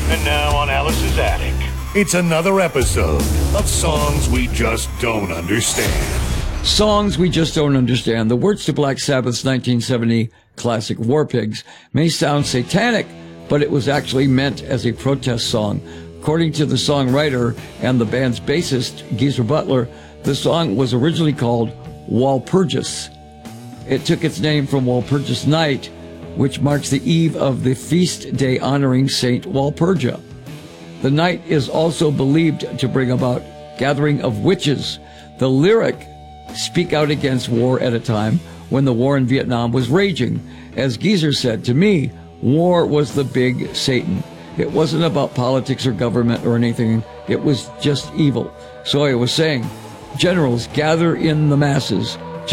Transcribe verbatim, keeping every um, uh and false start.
And now on Alice's Attic. It's another episode of Songs We Just Don't Understand. Songs We Just Don't Understand. The words to Black Sabbath's nineteen seventy classic War Pigs may sound satanic, but it was actually meant as a protest song. According to the songwriter and the band's bassist, Geezer Butler, the song was originally called Walpurgis. It took its name from Walpurgis Night, which marks the eve of the feast day honoring Saint Walpurga. The night is also believed to bring about gathering of witches. The lyric speak out against war at a time when the war in Vietnam was raging. As Geezer said, to me, war was the big Satan. It wasn't about politics or government or anything. It was just evil. So I was saying, generals, gather in the masses.